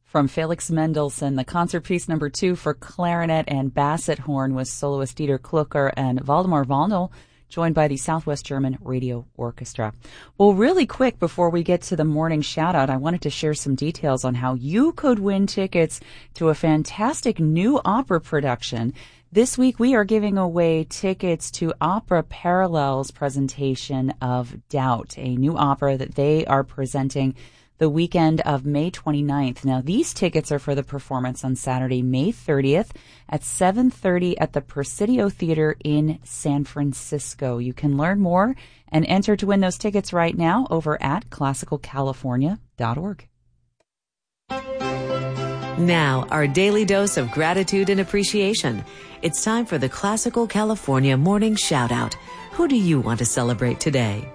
from Felix Mendelssohn. The concert piece number 2 for clarinet and basset horn was soloist Dieter Klucker and Waldemar Wallnau, joined by the Southwest German Radio Orchestra. Well, really quick, before we get to the morning shout-out, I wanted to share some details on how you could win tickets to a fantastic new opera production. This week, we are giving away tickets to Opera Parallel's presentation of Doubt, a new opera that they are presenting the weekend of May 29th. Now, these tickets are for the performance on Saturday, May 30th at 7:30 at the Presidio Theater in San Francisco. You can learn more and enter to win those tickets right now over at classicalcalifornia.org. Now, our daily dose of gratitude and appreciation. It's time for the Classical California Morning Shout-Out. Who do you want to celebrate today?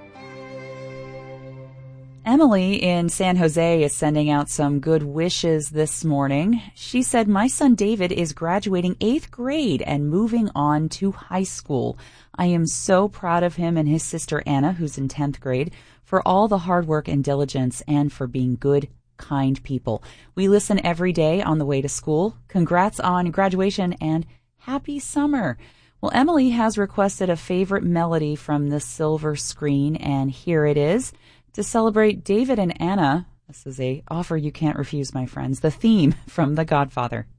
Emily in San Jose is sending out some good wishes this morning. She said, my son David is graduating 8th grade and moving on to high school. I am so proud of him and his sister Anna, who's in 10th grade, for all the hard work and diligence and for being good, kind people. We listen every day on the way to school. Congrats on graduation and happy summer. Well, Emily has requested a favorite melody from the silver screen, and here it is. To celebrate David and Anna, this is a offer you can't refuse, my friends, the theme from The Godfather.